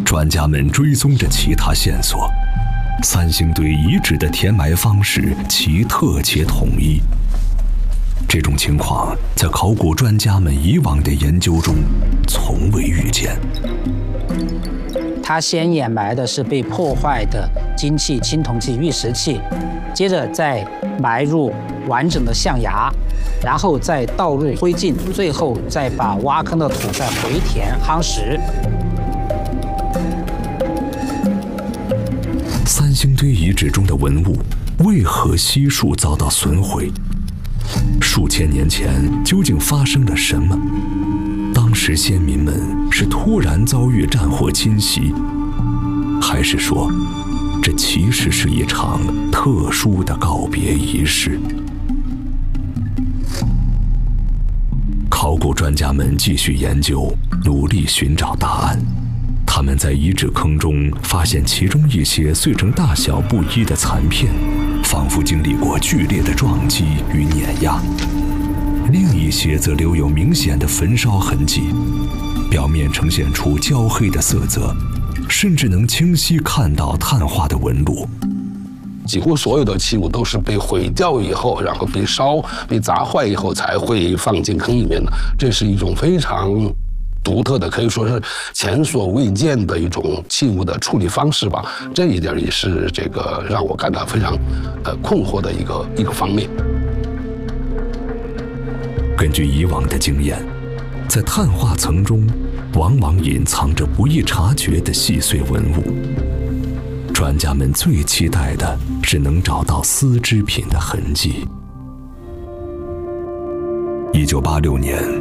专家们追踪着其他线索，三星堆遗址的填埋方式奇特且统一。这种情况在考古专家们以往的研究中从未遇见。 它先掩埋的是被破坏的金器、青铜器、玉石器，接着再埋入完整的象牙，然后再倒入灰烬，最后再把挖坑的土再回填夯实。 三星堆遗址中的文物为何悉数遭到损毁？数千年前究竟发生了什么？当时先民们是突然遭遇战火侵袭，还是说这其实是一场特殊的告别仪式？考古专家们继续研究，努力寻找答案。他们在遗址坑中发现其中一些碎成大小不一的残片，仿佛经历过剧烈的撞击与碾压；另一些则留有明显的焚烧痕迹，表面呈现出焦黑的色泽，甚至能清晰看到碳化的纹路。 几乎所有的器物都是被毁掉以后，然后被烧、被砸坏以后才会放进坑里面的。这是一种非常独特的，可以说是前所未见的一种器物的处理方式吧。这一点也是这个让我感到非常困惑的一个方面。 根据以往的经验，在碳化层中往往隐藏着不易察觉的细碎纹物。专家们最期待的是能找到丝织品的痕迹。1986年